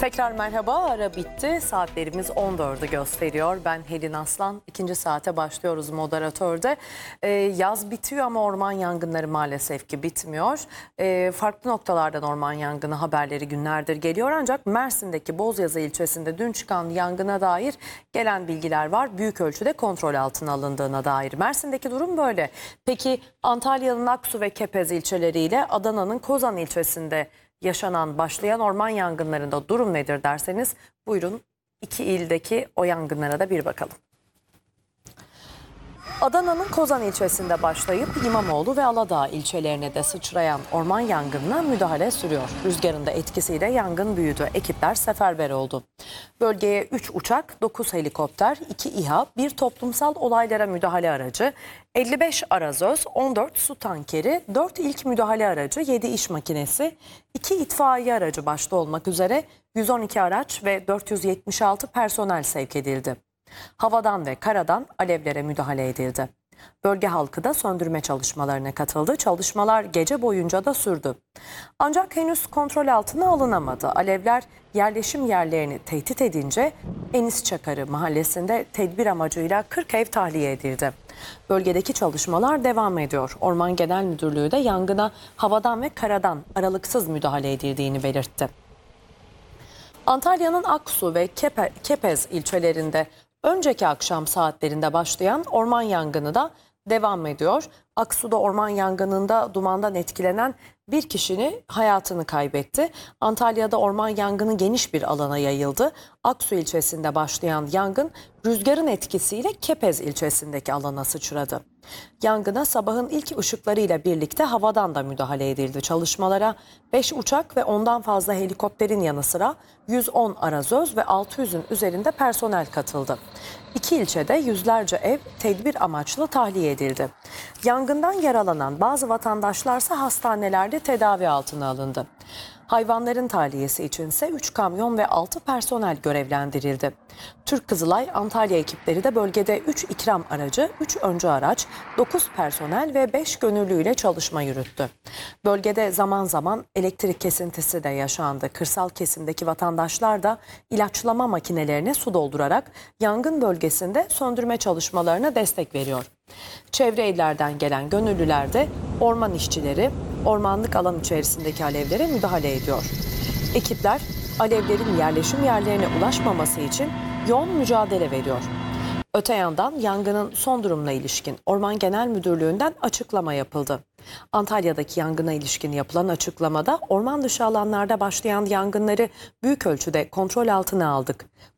Tekrar merhaba, ara bitti. Saatlerimiz 14'ü gösteriyor. Ben Helin Aslan. İkinci saate başlıyoruz moderatörde. Yaz bitiyor ama orman yangınları maalesef ki bitmiyor. Farklı noktalardan orman yangını haberleri günlerdir geliyor. Ancak Mersin'deki Bozyazı ilçesinde dün çıkan yangına dair gelen bilgiler var. Büyük ölçüde kontrol altına alındığına dair. Mersin'deki durum böyle. Peki Antalya'nın Aksu ve Kepez ilçeleriyle Adana'nın Kozan ilçesinde başlayan orman yangınlarında durum nedir derseniz buyurun iki ildeki o yangınlara da bir bakalım. Adana'nın Kozan ilçesinde başlayıp İmamoğlu ve Aladağ ilçelerine de sıçrayan orman yangınına müdahale sürüyor. Rüzgarın da etkisiyle yangın büyüdü. Ekipler seferber oldu. Bölgeye 3 uçak, 9 helikopter, 2 İHA, 1 toplumsal olaylara müdahale aracı, 55 arazöz, 14 su tankeri, 4 ilk müdahale aracı, 7 iş makinesi, 2 itfaiye aracı başta olmak üzere 112 araç ve 476 personel sevk edildi. Havadan ve karadan alevlere müdahale edildi. Bölge halkı da söndürme çalışmalarına katıldı. Çalışmalar gece boyunca da sürdü. Ancak henüz kontrol altına alınamadı. Alevler yerleşim yerlerini tehdit edince Enis Çakarı mahallesinde tedbir amacıyla 40 ev tahliye edildi. Bölgedeki çalışmalar devam ediyor. Orman Genel Müdürlüğü de yangına havadan ve karadan aralıksız müdahale edildiğini belirtti. Antalya'nın Aksu ve Kepez ilçelerinde önceki akşam saatlerinde başlayan orman yangını da devam ediyor. Aksu'da orman yangınında dumandan etkilenen bir kişinin hayatını kaybetti. Antalya'da orman yangını geniş bir alana yayıldı. Aksu ilçesinde başlayan yangın rüzgarın etkisiyle Kepez ilçesindeki alana sıçradı. Yangına sabahın ilk ışıklarıyla birlikte havadan da müdahale edildi. Çalışmalara 5 uçak ve ondan fazla helikopterin yanı sıra 110 arazöz ve 600'ün üzerinde personel katıldı. İki ilçede yüzlerce ev tedbir amaçlı tahliye edildi. Yangından yaralanan bazı vatandaşlarsa hastanelerde tedavi altına alındı. Hayvanların tahliyesi içinse 3 kamyon ve 6 personel görevlendirildi. Türk Kızılay Antalya ekipleri de bölgede 3 ikram aracı, 3 öncü araç, 9 personel ve 5 gönüllüyle çalışma yürüttü. Bölgede zaman zaman elektrik kesintisi de yaşandı. Kırsal kesimdeki vatandaşlar da ilaçlama makinelerine su doldurarak yangın bölgesinde söndürme çalışmalarına destek veriyor. Çevre illerden gelen gönüllüler de orman işçileri ormanlık alan içerisindeki alevlere müdahale ediyor. Ekipler alevlerin yerleşim yerlerine ulaşmaması için yoğun mücadele veriyor. Öte yandan yangının son durumuna ilişkin Orman Genel Müdürlüğü'nden açıklama yapıldı. Antalya'daki yangına ilişkin yapılan açıklamada orman dışı alanlarda başlayan yangınları büyük ölçüde kontrol altına aldık.